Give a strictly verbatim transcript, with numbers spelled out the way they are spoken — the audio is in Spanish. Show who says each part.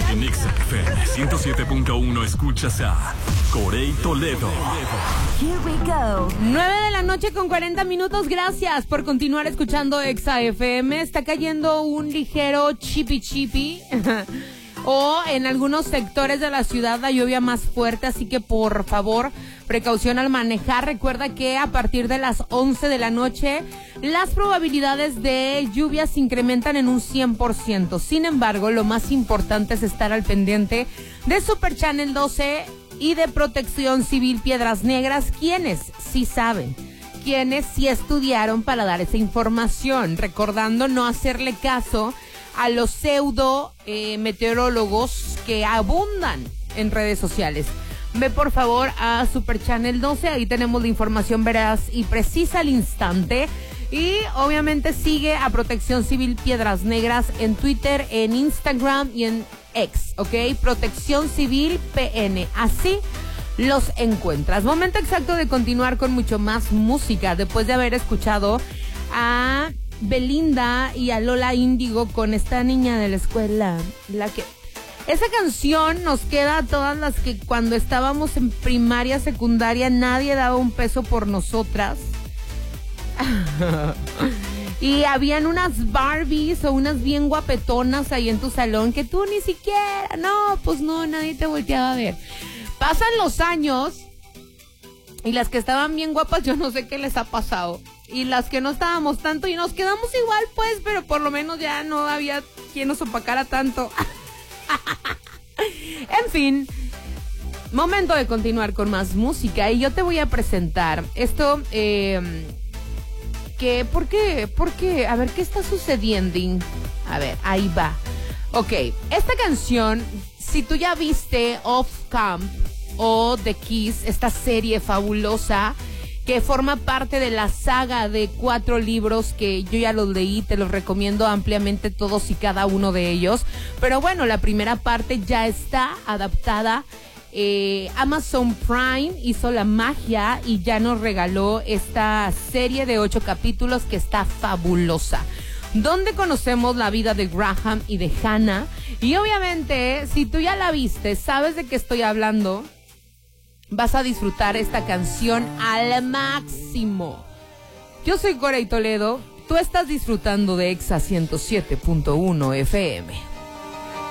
Speaker 1: En Exa F M ciento siete punto uno escuchas a Corey Toledo.
Speaker 2: Here we go.
Speaker 3: nueve de la noche con cuarenta minutos. Gracias por continuar escuchando Exa F M. Está cayendo un ligero chipi chipi. O en algunos sectores de la ciudad la lluvia más fuerte, así que por favor, precaución al manejar. Recuerda que a partir de las once de la noche las probabilidades de lluvia se incrementan en un cien por ciento. Sin embargo, lo más importante es estar al pendiente de Super Channel doce y de Protección Civil Piedras Negras, quienes sí saben, quienes sí estudiaron para dar esa información, recordando no hacerle caso a los pseudo eh, meteorólogos que abundan en redes sociales. Ve por favor a Super Channel doce, ahí tenemos la información veraz y precisa al instante. Y obviamente sigue a Protección Civil Piedras Negras en Twitter, en Instagram y en X, ¿ok? Protección Civil P N, así los encuentras. Momento exacto de continuar con mucho más música, después de haber escuchado a Belinda y a Lola Índigo con Esta Niña de la Escuela, la que... Esa canción nos queda a todas las que cuando estábamos en primaria, secundaria, nadie daba un peso por nosotras. Y habían unas Barbies o unas bien guapetonas ahí en tu salón que tú ni siquiera, no, pues no, nadie te volteaba a ver. Pasan los años y las que estaban bien guapas, yo no sé qué les ha pasado. Y las que no estábamos tanto y nos quedamos igual, pues, pero por lo menos ya no había quien nos opacara tanto. En fin, momento de continuar con más música y yo te voy a presentar esto, eh, que, ¿por qué? ¿Por qué? A ver, ¿qué está sucediendo? A ver, ahí va. Ok, esta canción, si tú ya viste Off Camp o The Kiss, esta serie fabulosa que forma parte de la saga de cuatro libros que yo ya los leí, te los recomiendo ampliamente todos y cada uno de ellos. Pero bueno, la primera parte ya está adaptada. Eh, Amazon Prime hizo la magia y ya nos regaló esta serie de ocho capítulos que está fabulosa, donde conocemos la vida de Graham y de Hannah. Y obviamente, si tú ya la viste, sabes de qué estoy hablando, vas a disfrutar esta canción al máximo. Yo soy Corey Toledo, tú estás disfrutando de Exa ciento siete punto uno F M.